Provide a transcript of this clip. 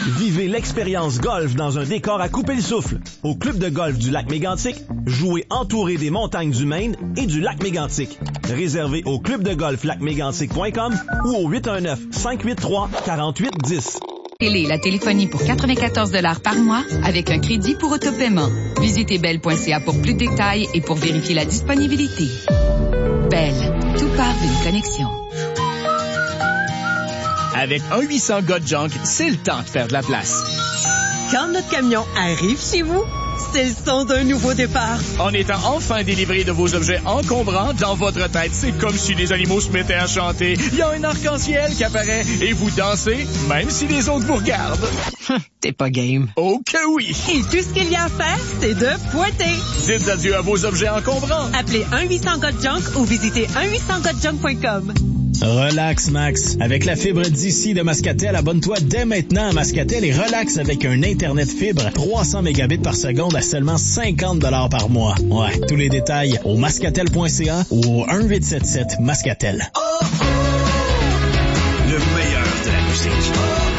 Vivez l'expérience golf dans un décor à couper le souffle. Au club de golf du lac Mégantic, jouez entouré des montagnes du Maine et du lac Mégantic. Réservé au clubdegolflacmégantic.com ou au 819-583-4810. Télé, la téléphonie pour 94 $ par mois avec un crédit pour autopaiement. Visitez bell.ca pour plus de détails et pour vérifier la disponibilité. Bell, tout part d'une connexion. Avec 1-800 gars de junk, c'est le temps de faire de la place. Quand notre camion arrive chez vous, c'est le son d'un nouveau départ. En étant enfin délivré de vos objets encombrants, dans votre tête, c'est comme si les animaux se mettaient à chanter. Il y a un arc-en-ciel qui apparaît et vous dansez, même si les autres vous regardent. T'es pas game. Oh que oui! Et tout ce qu'il y a à faire, c'est de pointer. Dites adieu à vos objets encombrants. Appelez 1-800-GOT-JUNK ou visitez 1-800-GOT-JUNK.com. Relax Max. Avec la fibre d'ici de Mascatel, abonne-toi dès maintenant à Mascatel et relax avec un Internet fibre 300 mégabits par seconde à seulement 50 $ par mois. Ouais, tous les détails au mascatel.ca ou au 1-877 Mascatel. Le meilleur de la musique.